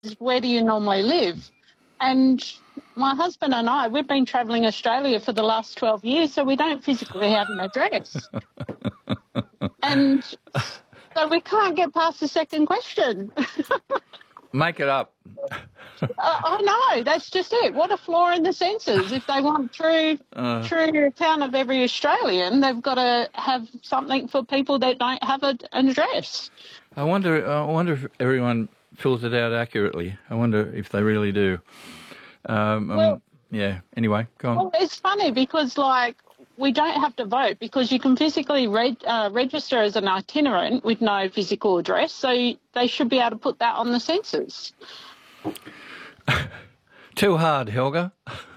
where do you normally live? And my husband and I, we've been travelling Australia for the last 12 years, so we don't physically have an address. And so we can't get past the second question. Make it up. I know, that's just it. What a flaw in the census. If they want true account of every Australian, they've got to have something for people that don't have an address. I wonder if everyone fills it out accurately. I wonder if they really do. Anyway, go on. Well, it's funny because, like, we don't have to vote because you can physically register as an itinerant with no physical address, so they should be able to put that on the census. Too hard, Helga.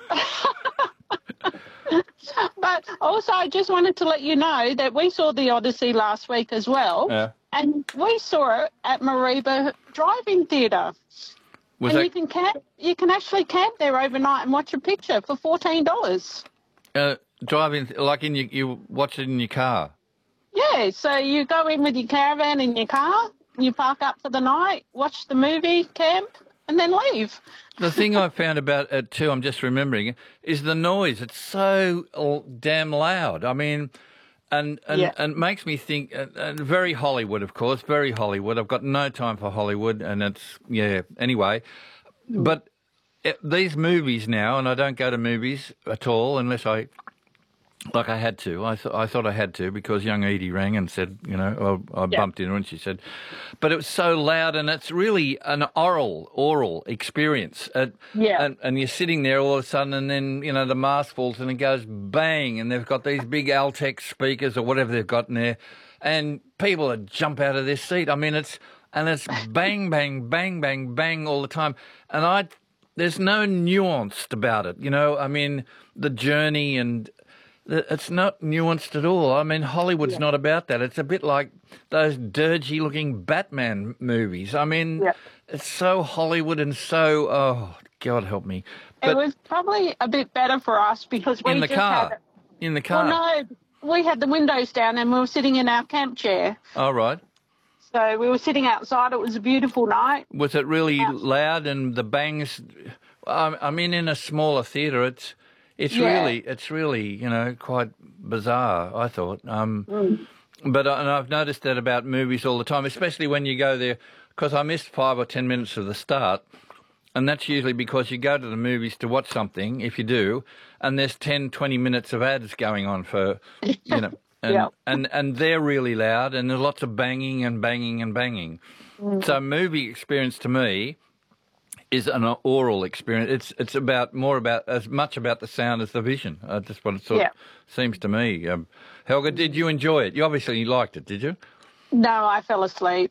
But also, I just wanted to let you know that we saw The Odyssey last week as well, and we saw it at Mareeba Drive-In Theatre. You can actually camp there overnight and watch a picture for $14. Driving, like you watch it in your car? Yeah, so you go in with your caravan in your car, you park up for the night, watch the movie, camp, and then leave. The thing I found about it too, I'm just remembering, is the noise. It's so damn loud. I mean, and makes me think, very Hollywood, of course, very Hollywood. I've got no time for Hollywood, and anyway. But these movies now, and I don't go to movies at all unless I had to. I thought I had to because young Edie rang and said, I bumped into her and she said, but it was so loud and it's really an oral experience. And you're sitting there all of a sudden and then, the mask falls and it goes bang and they've got these big Altex speakers or whatever they've got in there and people that jump out of their seat. I mean, it's bang, bang, bang, bang, bang all the time. And there's no nuance about it, I mean, the journey and... It's not nuanced at all. I mean, Hollywood's not about that. It's a bit like those dirgy-looking Batman movies. I mean, it's so Hollywood and so... Oh, God help me. But it was probably a bit better for us because we In the car? Well, no, we had the windows down and we were sitting in our camp chair. Oh, right. So we were sitting outside. It was a beautiful night. Was it really loud and the bangs... I mean, in a smaller theatre, It's really, quite bizarre, I thought. But I've noticed that about movies all the time, especially when you go there, because I missed 5 or 10 minutes of the start, and that's usually because you go to the movies to watch something, if you do, and there's 10, 20 minutes of ads going on for, and they're really loud, and there's lots of banging and banging and banging. So movie experience to me is an oral experience. It's more about as much about the sound as the vision. Just what it sort of seems to me. Helga, did you enjoy it? You obviously liked it, did you? No, I fell asleep.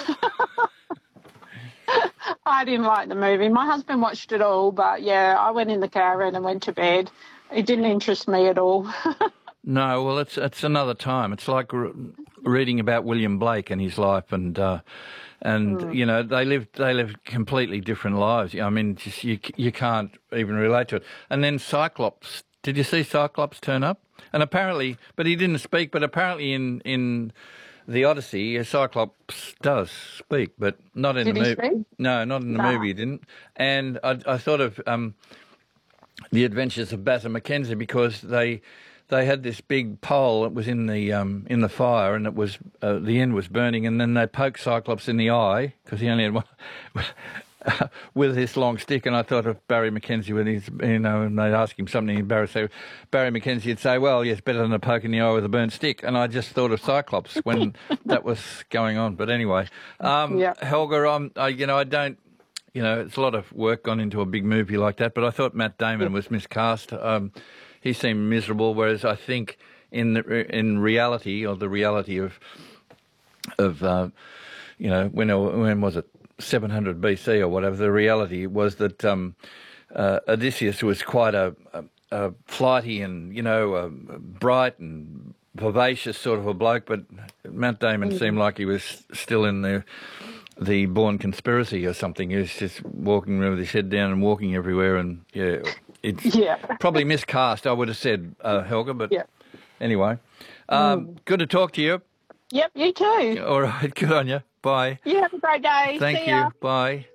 I didn't like the movie. My husband watched it all, but I went in the caravan and went to bed. It didn't interest me at all. No, well, it's another time. It's like reading about William Blake and his life, and they live completely different lives. I mean, just you can't even relate to it. And then Cyclops. Did you see Cyclops turn up? And apparently, but he didn't speak. But apparently, in the Odyssey, Cyclops does speak, but not in the movie. Speak? No, not in the movie. He didn't. And I thought of the Adventures of Batter Mackenzie because they had this big pole that was in the fire, and it was the end was burning, and then they poked Cyclops in the eye because he only had one with his long stick. And I thought of Barry Mackenzie when he's and they'd ask him something, and Barry Mackenzie would say, "Well, yes, better than a poke in the eye with a burnt stick." And I just thought of Cyclops when that was going on. But anyway, Helga, I don't. It's a lot of work gone into a big movie like that, but I thought Matt Damon was miscast. He seemed miserable, whereas I think in reality, or the reality of when was it, 700 BC or whatever, the reality was that Odysseus was quite a flighty and, bright and vivacious sort of a bloke, but Matt Damon seemed like he was still in the Bourne Conspiracy or something. He was just walking around with his head down and walking everywhere, and it's probably miscast, I would have said, Helga, but anyway. Good to talk to you. Yep, you too. All right, good on you. Bye. You have a great day. Thank See you. ya. Bye.